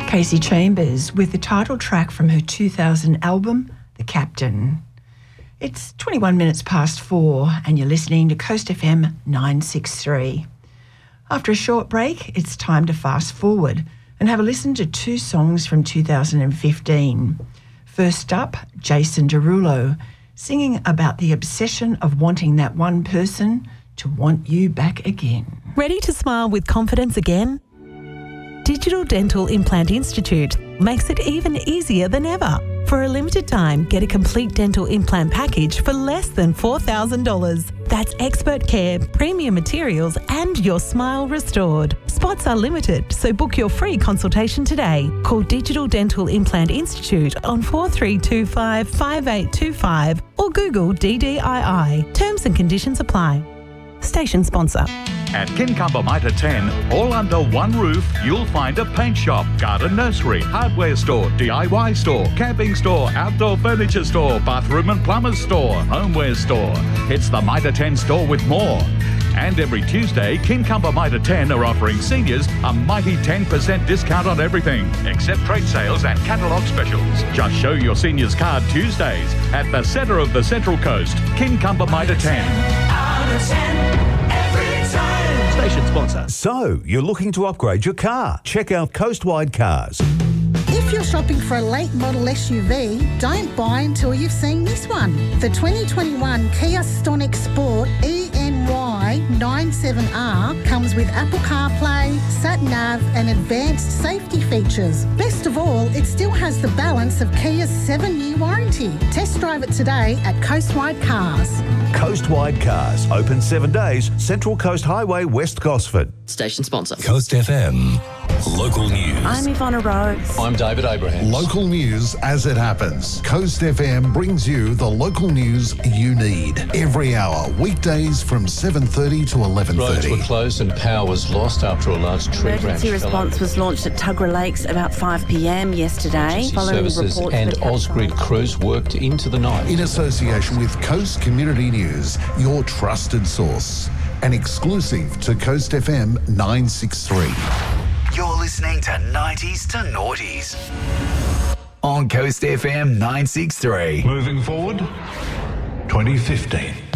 Casey Chambers with the title track from her 2000 album, The Captain. It's 21 minutes past 4 and you're listening to Coast FM 963. After a short break, it's time to fast forward and have a listen to two songs from 2015. First up, Jason Derulo, singing about the obsession of wanting that one person to want you back again. Ready to smile with confidence again? Digital Dental Implant Institute makes it even easier than ever. For a limited time, get a complete dental implant package for less than $4,000. That's expert care, premium materials, and your smile restored. Spots are limited, so book your free consultation today. Call Digital Dental Implant Institute on 4325 5825 or Google DDII. Terms and conditions apply. Station sponsor. At Kincumber Mitre 10, all under one roof, you'll find a paint shop, garden nursery, hardware store, DIY store, camping store, outdoor furniture store, bathroom and plumber's store, homeware store. It's the Mitre 10 store with more. And every Tuesday, Kincumber Mitre 10 are offering seniors a mighty 10% discount on everything, except trade sales and catalogue specials. Just show your seniors card Tuesdays at the centre of the Central Coast, Kincumber Mitre 10. Out of 10, every time. Station sponsor. So, you're looking to upgrade your car? Check out Coastwide Cars. If you're shopping for a late model SUV, don't buy until you've seen this one. The 2021 Kia Stonic Sport ENY 97R comes with Apple CarPlay, SatNav and advanced safety features. Best of all, it still has the balance of Kia's 7-year warranty. Test drive it today at Coastwide Cars. Coastwide Cars, open 7 days, Central Coast Highway, West Gosford. Station sponsor. Coast FM. Local news. I'm Ivana Rose. I'm David Abraham. Local news as it happens. Coast FM brings you the local news you need every hour, weekdays from 7:30 to 11:30. Roads were closed and power was lost after a large tree branch. Emergency response was launched at Tuggerah Lakes about 5 p.m. yesterday. Following services reports and Ausgrid crews worked into the night. In association with Coast Community News, your trusted source. An exclusive to Coast FM 963. You're listening to 90s to Noughties on Coast FM 963. Moving forward, 2015.